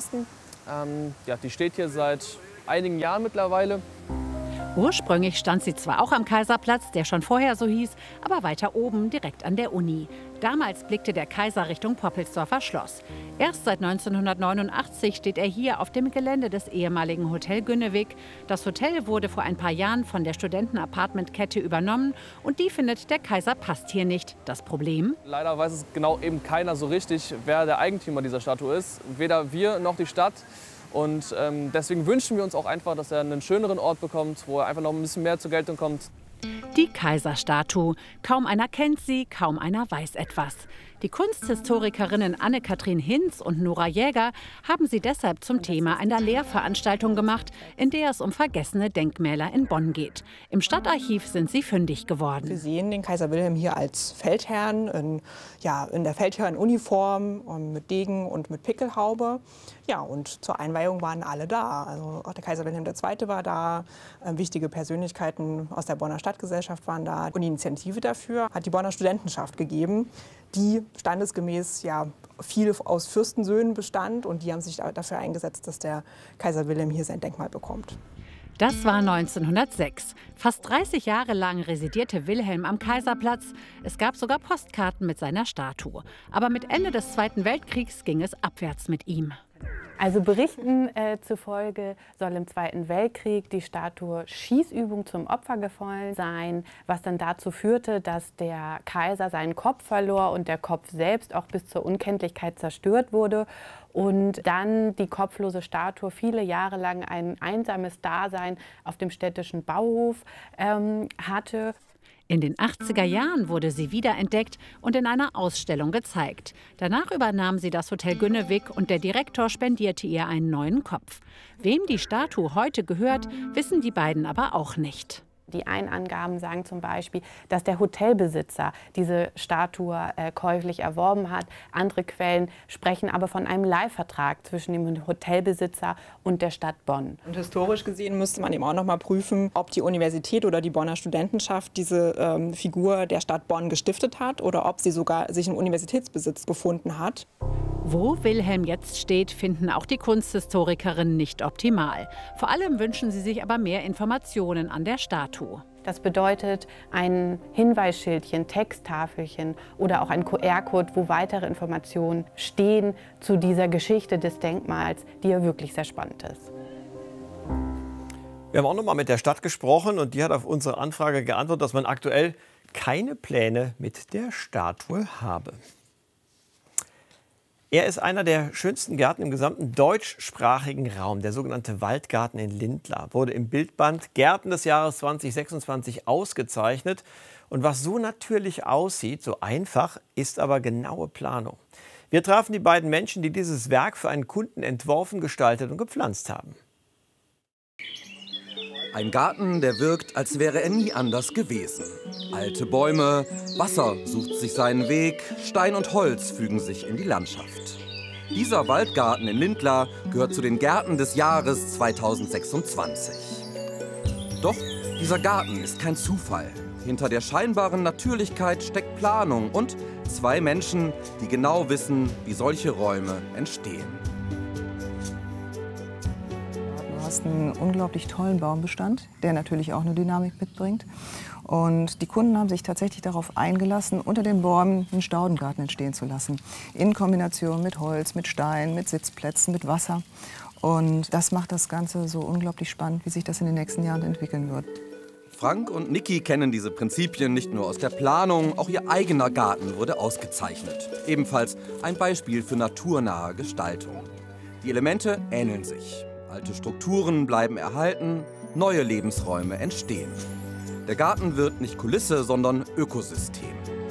Die steht hier seit einigen Jahren mittlerweile. Ursprünglich stand sie zwar auch am Kaiserplatz, der schon vorher so hieß, aber weiter oben, direkt an der Uni. Damals blickte der Kaiser Richtung Poppelsdorfer Schloss. Erst seit 1989 steht er hier auf dem Gelände des ehemaligen Hotel Günnewig. Das Hotel wurde vor ein paar Jahren von der Studentenapartmentkette übernommen und die findet, der Kaiser passt hier nicht. Das Problem? Leider weiß es genau eben keiner so richtig, wer der Eigentümer dieser Statue ist. Weder wir noch die Stadt. Und deswegen wünschen wir uns auch einfach, dass er einen schöneren Ort bekommt, wo er einfach noch ein bisschen mehr zur Geltung kommt. Die Kaiserstatue. Kaum einer kennt sie, kaum einer weiß etwas. Die Kunsthistorikerinnen Anne-Kathrin Hinz und Nora Jäger haben sie deshalb zum Thema einer Lehrveranstaltung gemacht, in der es um vergessene Denkmäler in Bonn geht. Im Stadtarchiv sind sie fündig geworden. Wir sehen den Kaiser Wilhelm hier als Feldherrn, in der Feldherrnuniform mit Degen und mit Pickelhaube. Ja, und zur Einweihung waren alle da. Also auch der Kaiser Wilhelm II. War da, wichtige Persönlichkeiten aus der Bonner Stadtgesellschaft waren da. Und die Initiative dafür hat die Bonner Studentenschaft gegeben, die standesgemäß viel aus Fürstensöhnen bestand. Und die haben sich dafür eingesetzt, dass der Kaiser Wilhelm hier sein Denkmal bekommt. Das war 1906. Fast 30 Jahre lang residierte Wilhelm am Kaiserplatz. Es gab sogar Postkarten mit seiner Statue. Aber mit Ende des Zweiten Weltkriegs ging es abwärts mit ihm. Also Berichten zufolge soll im Zweiten Weltkrieg die Statue Schießübung zum Opfer gefallen sein, was dann dazu führte, dass der Kaiser seinen Kopf verlor und der Kopf selbst auch bis zur Unkenntlichkeit zerstört wurde. Und dann die kopflose Statue viele Jahre lang ein einsames Dasein auf dem städtischen Bauhof hatte. In den 80er Jahren wurde sie wiederentdeckt und in einer Ausstellung gezeigt. Danach übernahm sie das Hotel Günnewig und der Direktor spendierte ihr einen neuen Kopf. Wem die Statue heute gehört, wissen die beiden aber auch nicht. Die einen Angaben sagen zum Beispiel, dass der Hotelbesitzer diese Statue käuflich erworben hat. Andere Quellen sprechen aber von einem Leihvertrag zwischen dem Hotelbesitzer und der Stadt Bonn. Und historisch gesehen müsste man eben auch noch mal prüfen, ob die Universität oder die Bonner Studentenschaft diese Figur der Stadt Bonn gestiftet hat oder ob sie sogar sich im Universitätsbesitz befunden hat. Wo Wilhelm jetzt steht, finden auch die Kunsthistorikerinnen nicht optimal. Vor allem wünschen sie sich aber mehr Informationen an der Statue. Das bedeutet ein Hinweisschildchen, Texttafelchen oder auch ein QR-Code, wo weitere Informationen stehen zu dieser Geschichte des Denkmals, die ja wirklich sehr spannend ist. Wir haben auch noch mal mit der Stadt gesprochen und die hat auf unsere Anfrage geantwortet, dass man aktuell keine Pläne mit der Statue habe. Er ist einer der schönsten Gärten im gesamten deutschsprachigen Raum. Der sogenannte Waldgarten in Lindlar wurde im Bildband Gärten des Jahres 2026 ausgezeichnet. Und was so natürlich aussieht, so einfach, ist aber genaue Planung. Wir trafen die beiden Menschen, die dieses Werk für einen Kunden entworfen, gestaltet und gepflanzt haben. Ein Garten, der wirkt, als wäre er nie anders gewesen. Alte Bäume, Wasser sucht sich seinen Weg, Stein und Holz fügen sich in die Landschaft. Dieser Waldgarten in Lindlar gehört zu den Gärten des Jahres 2026. Doch dieser Garten ist kein Zufall. Hinter der scheinbaren Natürlichkeit steckt Planung und zwei Menschen, die genau wissen, wie solche Räume entstehen. Du hast einen unglaublich tollen Baumbestand, der natürlich auch eine Dynamik mitbringt. Und die Kunden haben sich tatsächlich darauf eingelassen, unter den Bäumen einen Staudengarten entstehen zu lassen. In Kombination mit Holz, mit Stein, mit Sitzplätzen, mit Wasser. Und das macht das Ganze so unglaublich spannend, wie sich das in den nächsten Jahren entwickeln wird. Frank und Niki kennen diese Prinzipien nicht nur aus der Planung, auch ihr eigener Garten wurde ausgezeichnet. Ebenfalls ein Beispiel für naturnahe Gestaltung. Die Elemente ähneln sich. Alte Strukturen bleiben erhalten, neue Lebensräume entstehen. Der Garten wird nicht Kulisse, sondern Ökosystem.